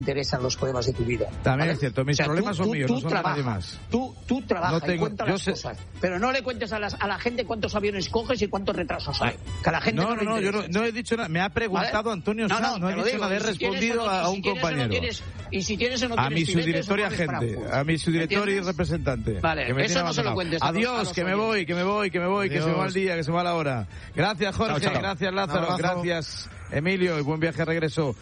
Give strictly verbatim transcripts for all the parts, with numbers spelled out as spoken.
interesan los problemas de tu vida. También ¿vale? es cierto, mis o sea, problemas tú, son tú, míos, tú no son trabaja, de nadie más. Tú, tú trabajas no tengo, y cuentas las sé, cosas, pero no le cuentes a, las, a la gente cuántos aviones coges y cuántos retrasos hay. Que a la gente no, no, no, no, yo no, no he dicho nada, me ha preguntado ¿vale? Antonio Sanz, no, no, no he dicho digo, nada, he si respondido no, a, a si un compañero. No tienes, y si tienes o no a tienes mi subdirector y agente, a mi subdirector y representante. Vale, que me eso no se lo cuentes. Adiós, a los, a que me voy, que me voy, que me voy, Adiós. Que se me va el día, que se me va la hora. Gracias, Jorge, chao, chao. Gracias, Lázaro, gracias, Emilio, y buen viaje de regreso.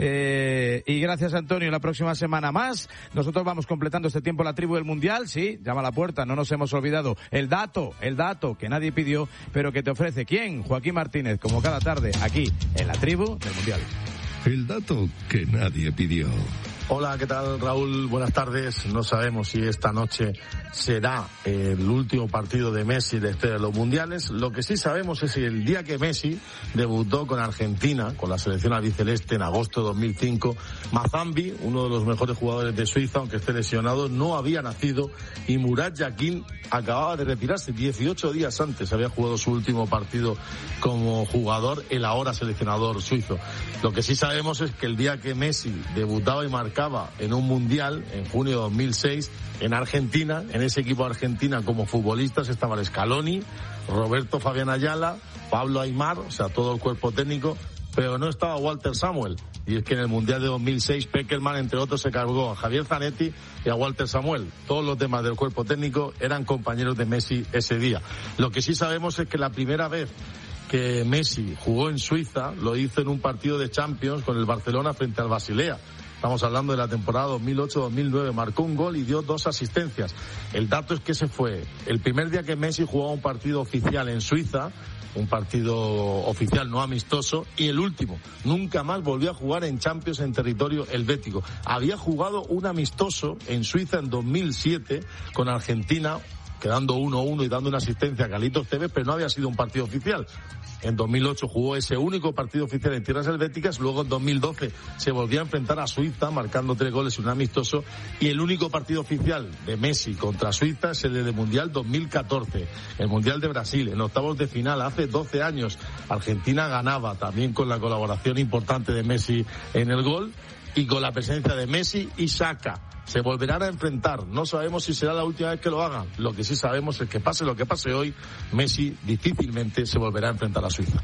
Eh, y gracias, Antonio, la próxima semana más. Nosotros vamos completando este tiempo la tribu del Mundial, sí, llama a la puerta, no nos hemos olvidado. El dato, el dato que nadie pidió, pero que te ofrece, ¿quién? Joaquín Martínez, como cada tarde, aquí, en la tribu del Mundial. El dato que nadie pidió. Hola, ¿qué tal, Raúl? Buenas tardes. No sabemos si esta noche será el último partido de Messi desde de los mundiales. Lo que sí sabemos es que el día que Messi debutó con Argentina, con la selección albiceleste en agosto de dos mil cinco, Mazambi, uno de los mejores jugadores de Suiza, aunque esté lesionado, no había nacido, y Murat Yakin acababa de retirarse. dieciocho días antes había jugado su último partido como jugador el ahora seleccionador suizo. Lo que sí sabemos es que el día que Messi debutaba y marcaba en un mundial en junio de dos mil seis en Argentina, en ese equipo de Argentina como futbolistas estaban Scaloni, Roberto Fabián Ayala, Pablo Aimar, o sea, todo el cuerpo técnico, pero no estaba Walter Samuel. Y es que en el mundial de dos mil seis Peckerman, entre otros, se cargó a Javier Zanetti y a Walter Samuel. Todos los demás del cuerpo técnico eran compañeros de Messi ese día. Lo que sí sabemos es que la primera vez que Messi jugó en Suiza lo hizo en un partido de Champions con el Barcelona frente al Basilea. Estamos hablando de la temporada dos mil ocho dos mil nueve. Marcó un gol y dio dos asistencias. El dato es que ese fue el primer día que Messi jugó un partido oficial en Suiza, un partido oficial no amistoso, y el último. Nunca más volvió a jugar en Champions en territorio helvético. Había jugado un amistoso en Suiza en dos mil siete con Argentina, quedando uno a uno y dando una asistencia a Carlitos Tevez, pero no había sido un partido oficial. En dos mil ocho jugó ese único partido oficial en tierras helvéticas, luego en dos mil doce se volvió a enfrentar a Suiza, marcando tres goles y un amistoso, y el único partido oficial de Messi contra Suiza es el del Mundial dos mil catorce, el Mundial de Brasil, en octavos de final, hace doce años. Argentina ganaba, también con la colaboración importante de Messi en el gol, y con la presencia de Messi y Xhaka. Se volverán a enfrentar. No sabemos si será la última vez que lo hagan. Lo que sí sabemos es que pase lo que pase hoy, Messi difícilmente se volverá a enfrentar a Suiza.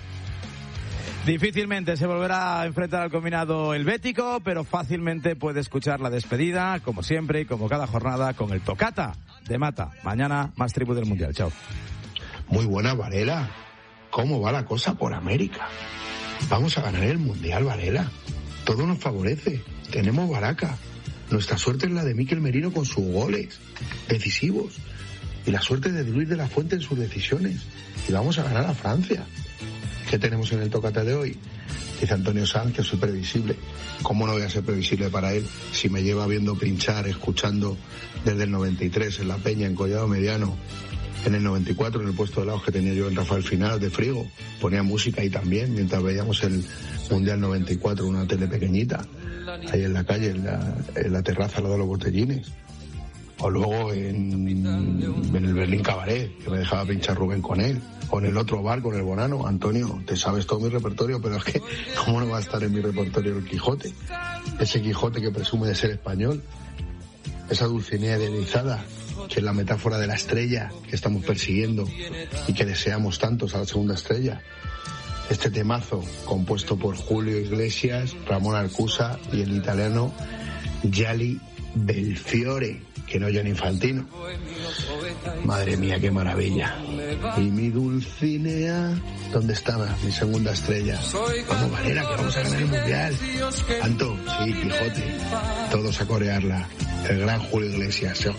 Difícilmente se volverá a enfrentar al combinado helvético, pero fácilmente puede escuchar la despedida, como siempre y como cada jornada, con el Tocata de Mata. Mañana más tribu del Mundial. Chao. Muy buena, Varela. ¿Cómo va la cosa por América? Vamos a ganar el Mundial, Varela. Todo nos favorece. Tenemos baraca. Nuestra suerte es la de Mikel Merino con sus goles decisivos y la suerte de Luis de la Fuente en sus decisiones. Y vamos a ganar a Francia. ¿Qué tenemos en el Tocata de hoy? Dice Antonio Sanz que soy previsible. ¿Cómo no voy a ser previsible para él si me lleva viendo pinchar, escuchando desde el noventa y tres en La Peña, en Collado Mediano, en el noventa y cuatro en el puesto de lados que tenía yo en Rafael Final de Frigo? Ponía música ahí también mientras veíamos el Mundial noventa y cuatro, una tele pequeñita, ahí en la calle, en la, en la terraza al lado de los botellines. O luego en, en el Berlín Cabaret, que me dejaba pinchar Rubén con él. O en el otro bar con el Bonano. Antonio, te sabes todo mi repertorio, pero es que ¿cómo no va a estar en mi repertorio el Quijote? Ese Quijote que presume de ser español. Esa Dulcinea idealizada, que es la metáfora de la estrella que estamos persiguiendo y que deseamos tantos a la segunda estrella. Este temazo, compuesto por Julio Iglesias, Ramón Arcusa y el italiano Gianni Belfiore, que no Gianni Infantino. Madre mía, qué maravilla. Y mi Dulcinea, ¿dónde estaba mi segunda estrella? Vamos, Varela, que vamos a ganar el Mundial. Anto, sí, Quijote, todos a corearla. El gran Julio Iglesias.